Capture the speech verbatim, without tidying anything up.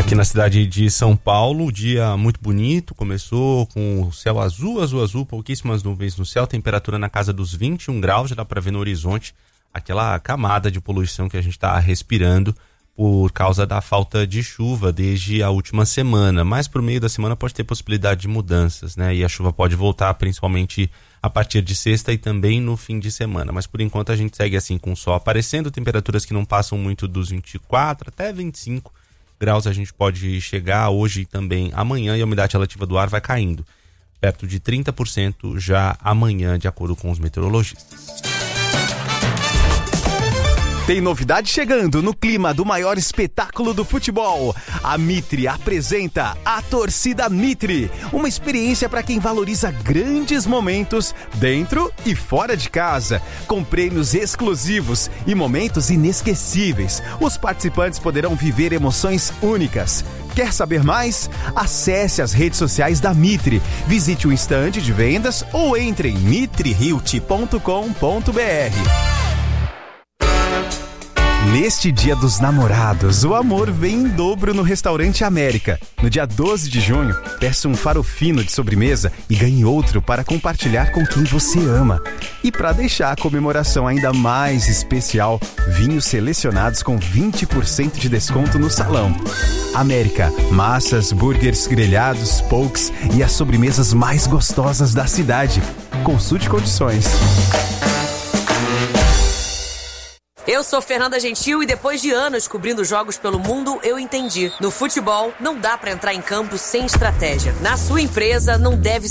Aqui na cidade de São Paulo, dia muito bonito, começou com o céu azul, azul, azul, pouquíssimas nuvens no céu, temperatura na casa dos vinte e um graus, já dá para ver no horizonte aquela camada de poluição que a gente está respirando por causa da falta de chuva desde a última semana, mas por meio da semana pode ter possibilidade de mudanças, né? E a chuva pode voltar principalmente a partir de sexta e também no fim de semana, mas por enquanto a gente segue assim com o sol aparecendo, temperaturas que não passam muito dos vinte e quatro até vinte e cinco graus a gente pode chegar hoje e também amanhã, e a umidade relativa do ar vai caindo, perto de trinta por cento já amanhã, de acordo com os meteorologistas. Tem novidade chegando no clima do maior espetáculo do futebol. A Mitre apresenta a Torcida Mitre, uma experiência para quem valoriza grandes momentos dentro e fora de casa, com prêmios exclusivos e momentos inesquecíveis. Os participantes poderão viver emoções únicas. Quer saber mais? Acesse as redes sociais da Mitre, visite o estande de vendas ou entre em mitre realty ponto com ponto b r. Neste Dia dos Namorados, o amor vem em dobro no Restaurante América. No dia doze de junho, peça um farofino de sobremesa e ganhe outro para compartilhar com quem você ama. E para deixar a comemoração ainda mais especial, vinhos selecionados com vinte por cento de desconto no salão. América, massas, burgers, grelhados, pokes e as sobremesas mais gostosas da cidade. Consulte condições. Eu sou Fernanda Gentil e depois de anos cobrindo jogos pelo mundo, eu entendi. No futebol, não dá pra entrar em campo sem estratégia. Na sua empresa, não deve